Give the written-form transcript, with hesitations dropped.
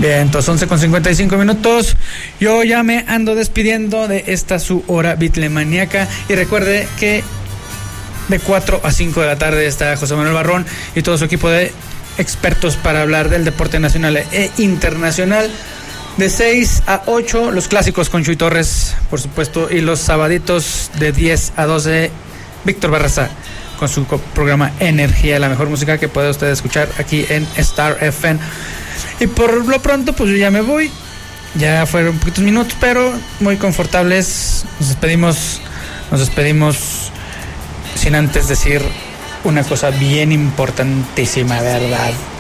Bien, entonces 11:55. Yo ya me ando despidiendo de esta su hora Beatlemaníaca. Y recuerde que de 4 a 5 de la tarde está José Manuel Barrón y todo su equipo de expertos para hablar del deporte nacional e internacional. De 6 a 8, los clásicos con Chuy Torres, por supuesto. Y los sabaditos de 10 a 12, Víctor Barraza con su programa Energía, la mejor música que puede usted escuchar aquí en Star FM. Y por lo pronto, pues yo ya me voy. Ya fueron poquitos minutos, pero muy confortables. Nos despedimos sin antes decir una cosa bien importantísima, ¿verdad?